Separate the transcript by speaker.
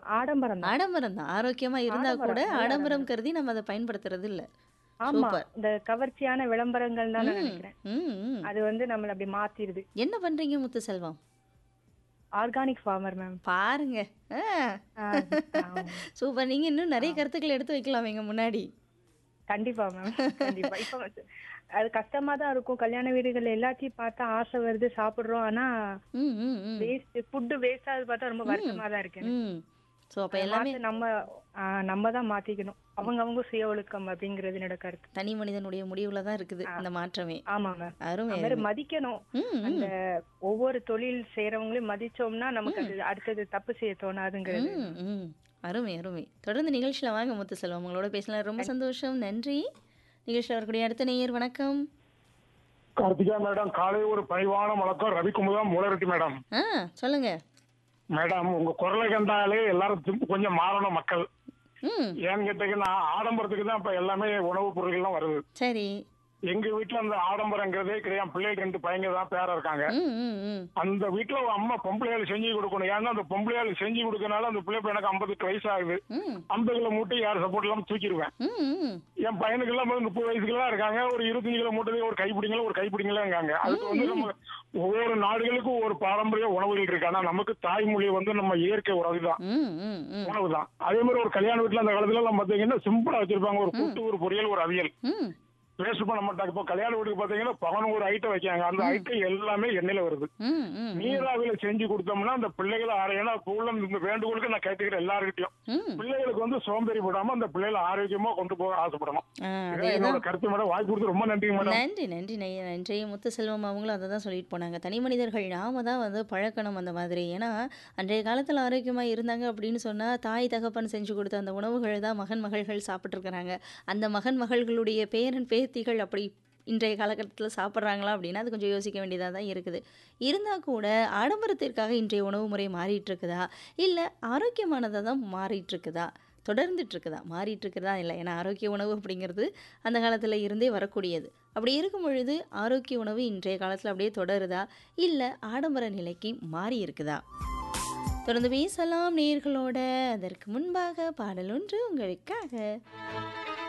Speaker 1: ஆடம்பரம் தான்.
Speaker 2: ஆடம்பரம் தான். ஆரோக்கியமா இருந்தா கூட
Speaker 1: ஆடம்பரம். நல்ல
Speaker 2: ஆடம்பரம்
Speaker 1: ஆடம்பரம்.
Speaker 2: கருதி நம்ம அத பயன்படுத்துறது இல்ல.
Speaker 1: ஆமா.
Speaker 2: சூப்பர்.
Speaker 1: இந்த கவர்ச்சியான விளம்பரங்கள் தான் நான்
Speaker 2: ம்.
Speaker 1: நினைக்கிறேன்.
Speaker 2: ம். ம்.
Speaker 1: அது நம்மள அப்படி மாத்திருது.
Speaker 2: என்ன பண்றீங்க முத்துசெல்வம்?
Speaker 1: Organic farmer ma'am.
Speaker 2: பாருங்க. ஆ.
Speaker 1: ஆ, ஆமா.
Speaker 2: சூப்பர். நீங்க இன்னும்
Speaker 1: ஆ,
Speaker 2: நெறைய கருத்துக்கள் எடுத்து வைக்கலாம் எங்க முன்னாடி.
Speaker 1: கண்டிப்பா மேம். கண்டிப்பா. இப்ப அது கஷ்டமா தான் இருக்கும். கல்யாண வீடுகள்ல எல்லாத்தையும் பார்த்தா ஆசை வருது, சாப்பிடுறோம். ஆனா
Speaker 2: ம். ம். ம்.
Speaker 1: ஃபுட் வேஸ்ட் ஆகுது பார்த்தா ரொம்ப
Speaker 2: ம்.
Speaker 1: வருத்தமா தான் இருக்கு எனக்கு.
Speaker 2: ம். ஸோ அப்ப
Speaker 1: அத
Speaker 2: எல்லாமே
Speaker 1: மாத்த நம்ம தான் மாத்திக்கணும். அவங்க சுய ஒழுக்கம் அப்படிங்கிறது என்னோட கருத்து.
Speaker 2: தனி மனிதனுடைய முடிவுல தான் இருக்குது
Speaker 1: ஆ,
Speaker 2: இந்த மாற்றமே.
Speaker 1: ஆமா மேம்.
Speaker 2: அருமை,
Speaker 1: அது மாதிரி
Speaker 2: அருமை.
Speaker 1: மதிக்கணும்.
Speaker 2: ம்.
Speaker 1: அந்த
Speaker 2: ம்.
Speaker 1: ஒவ்வொரு தொழில் செய்யறவங்களையும் மதிச்சோம்னா நமக்கு
Speaker 2: ம்.
Speaker 1: அது அடுத்தது தப்பு செய்ய தோணாதுங்கிறது.
Speaker 2: ம். ம். அருமை, அருமை. தொடர்ந்து நிகழ்ச்சியில வாங்க முத்துசெல்வம். உங்களோட பேசலாம் ரொம்ப சந்தோஷம். நன்றி. நிகழ்ச்சியில் வரக்கூடிய அடுத்த நேயர் வணக்கம்.
Speaker 3: கார்த்திகா மேடம், காலை ஒரு பணிவான வணக்கம். ரவிக்குமுதா மூலரெட்டி மேடம்.
Speaker 2: ஆ சொல்லுங்க.
Speaker 3: மேடம், உங்க குரலை கண்டாலே எல்லாரும் கொஞ்சம் மாறணும் மக்கள்.
Speaker 2: ம்.
Speaker 3: ஏன்னு கேட்டீங்கன்னா, ஆடம்பரத்துக்கு தான் இப்ப எல்லாமே உணவுப் பொருட்கள்லாம் வருது.
Speaker 2: சரி.
Speaker 3: எங்க வீட்டுல அந்த ஆடம்பரங்கிறதே கிடையாது. பிள்ளைகள் 2 பையங்க தான் பேரா இருக்காங்க.
Speaker 2: ம். ம். ம்.
Speaker 3: அந்த வீட்டுல ஒரு அம்மா பொம்பளையாளு செஞ்சு கொடுக்கணும். ஏன்னா அந்த பொம்பளையாளு செஞ்சு கொடுக்கறனால அந்த பிள்ளை இப்ப எனக்கு 58 வயசு ஆகுது.
Speaker 2: ம்.
Speaker 3: 50 கிலோ மூட்டை யார் சப்போர்ட் இல்லாம தூக்கிடுவேன்.
Speaker 2: ம். ம்.
Speaker 3: என் பையனுக்கு எல்லாம் 30 வயசுக்குலாம் இருக்காங்க. ஒரு 25 கிலோ மூட்டை ஒரு கைப்பிடிங்களா. அதுக்கு
Speaker 2: ம்.
Speaker 3: நம்ம ஒவ்வொரு நாடுகளுக்கும் ஒவ்வொரு பாரம்பரிய உணவுகள் இருக்கு. ஆனா நமக்கு தாய்மொழி நம்ம இயற்கை உணவு தான்.
Speaker 2: ம். ம். ம்.
Speaker 3: உணவு தான். அதே மாதிரி ஒரு கல்யாண வீட்டுல அந்த காலத்துல எல்லாம் பாத்தீங்கன்னா சிம்பிளா வச்சிருப்பாங்க. ஒரு
Speaker 2: ம்.
Speaker 3: கூட்டு, ஒரு பொரியல், ஒரு அவியல்.
Speaker 2: ம்.
Speaker 3: வேஸ்ட் பண்ண மாட்டாங்க. இப்போ கல்யாண வீட்டுக்கு பாத்தீங்கன்னா 11 ஐட்டம் வைக்காங்க. அந்த
Speaker 2: ம்.
Speaker 3: ஐட்டம் எல்லாமே எண்ணெயில வருது.
Speaker 2: ம். ம். ம்.
Speaker 3: நீராவியில செஞ்சு கொடுத்தோம்னா அந்த பிள்ளைகளை ஏன்னா இப்போ உள்ள இந்த வேண்டுகோளுக்கு நான் கேட்டுக்கிறேன் எல்லாருக்கிட்டையும்.
Speaker 2: ம்.
Speaker 3: பிள்ளைகளுக்கு சோம்பேறி போடாம அந்த பிள்ளைகளை ஆரோக்கியமா கொண்டு போக ஆசைப்படணும்.
Speaker 2: ஆ
Speaker 3: இதான் என்னோட
Speaker 2: அதேதான்.
Speaker 3: கருத்து மேடம். வாய்ப்பு கொடுத்து ரொம்ப நன்றிங்க மேடம்.
Speaker 2: நன்றி, நன்றி. நன்றி. முத்துசெல்வம் அவங்களும் அதை தான் சொல்லிட்டு போனாங்க. தனி மனிதர்கள் நாம தான் பழக்கணும் அந்த மாதிரி. ஏன்னா, அன்றைய காலத்துல ஆரோக்கியமா இருந்தாங்க அப்படின்னு சொன்னா, தாய் தகப்பன் செஞ்சு கொடுத்த அந்த உணவுகள் தான் மகன், மகள்கள் சாப்பிட்டுருக்கிறாங்க. அந்த மகன், மகள்களுடைய பேரன், பேத்திகள் அப்படி இன்றைய காலகட்டத்துல சாப்பிட்றாங்களா அப்படின்னா, அது கொஞ்சம் யோசிக்க வேண்டியதா தான் இருக்குது. இருந்தா கூட ஆடம்பரத்திற்காக இன்றைய உணவு முறை மாறிட்டு இருக்குதா? இல்ல ஆரோக்கியமானதா தான் மாறிட்டு இருக்குதா? தொடர்ந்துட்டு இருக்குதா? மாறிட்டு இருக்குதா? இல்ல. ஏன்னா ஆரோக்கிய உணவு அப்படிங்கிறது அந்த காலத்துல இருந்தே வரக்கூடியது. அப்படி இருக்கும் பொழுது ஆரோக்கிய உணவு இன்றைய காலத்துல அப்படியே தொடருதா? இல்ல ஆடம்பர நிலைக்கு மாறி இருக்குதா? தொடர்ந்து பேசலாம் நேயர்களோட. அதற்கு முன்பாக பாடல் ஒன்று உங்களுக்காக.